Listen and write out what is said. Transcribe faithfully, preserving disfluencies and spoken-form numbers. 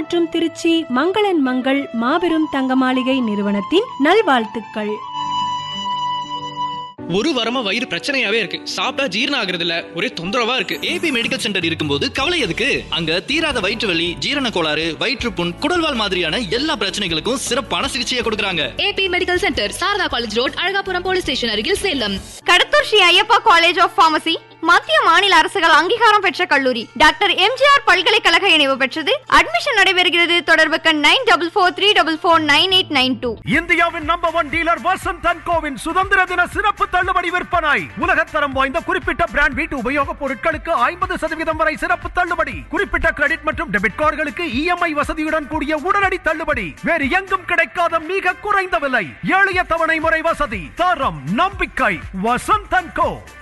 மற்றும் திருச்சி மங்களன் மங்கள் மாபெரும் தங்க மாளிகை நிறுவனத்தின் நல்வாழ்த்துக்கள். ஒரு வாரமா வயிறு பிரச்சனையாவே இருக்கு. சாப்பிட்டா ஜீரணம் ஆகுறது இல்ல, ஒரே தொந்தரவா இருக்கு. ஏபி மெடிக்கல் சென்டர் இருக்கும்போது கவலை எதுக்கு? அங்க தீராத வயிற்று வலி, ஜீரண கோளாறு, வயிற்றுப்புண், குடல்வால் மாதிரியான எல்லா பிரச்சனைகளுக்கும் சிறப்பான சிகிச்சையை கொடுக்கறாங்க. AB medical centre, Saradha college road, Alagapuram police station அருகில், Salem. Kadathur Sri Ayyappa college of pharmacy மத்திய மாநில அரசுகள் அங்கீகாரம் பெற்ற கல்லூரி. டாக்டர் எம்ஜிஆர் பல்கலைக்கழக இணைவு பெற்றது. அட்மிஷன் நடைபெறுகிறது. தொடர்புக்கு nine double four three double four nine eight nine two. இந்தியாவின் number one dealer Vasanth and CoWIN சுதந்திர தின சிறப்பு தள்ளுபடி விற்பனை. உலகத்தரம் வாய்ந்த குறிப்பிட்ட பிராண்ட் வீட்டு உபயோகப் பொருட்களுக்கு ஐம்பது சதவீதம் வரை சிறப்பு தள்ளுபடி. குறிப்பிட்ட கிரெடிட் மற்றும் டெபிட் கார்டுகளுக்கு இஎம்ஐ வசதியுடன் கூடிய உடனடி தள்ளுபடி. வேறு எங்கும் கிடைக்காத மிக குறைந்த விலை, எளிய தவணை முறை வசதி, தரம், நம்பிக்கை. வசந்த் அண்ட் கோ.